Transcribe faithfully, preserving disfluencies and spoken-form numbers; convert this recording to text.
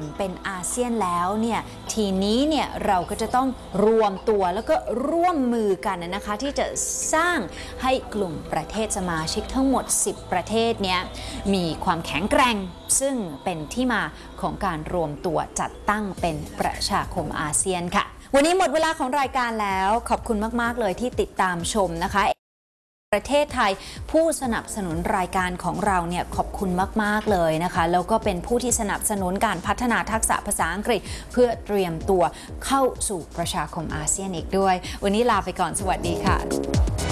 เป็นอาเซียนแล้วเนี่ยทีนี้เนี่ยเราก็จะต้องรวมตัวแล้วก็ร่วมมือกันนะคะที่จะสร้างให้กลุ่มประเทศสมาชิกทั้งหมดสิบประเทศเนี่ยมีความแข็งแกร่งซึ่งเป็นที่มาของการรวมตัวจัดตั้งเป็นประชาคมอาเซียนค่ะวันนี้หมดเวลาของรายการแล้วขอบคุณมากๆเลยที่ติดตามชมนะคะประเทศไทยผู้สนับสนุนรายการของเราเนี่ยขอบคุณมากๆเลยนะคะแล้วก็เป็นผู้ที่สนับสนุนการพัฒนาทักษะภาษาอังกฤษเพื่อเตรียมตัวเข้าสู่ประชาคมอาเซียนอีกด้วยวันนี้ลาไปก่อนสวัสดีค่ะ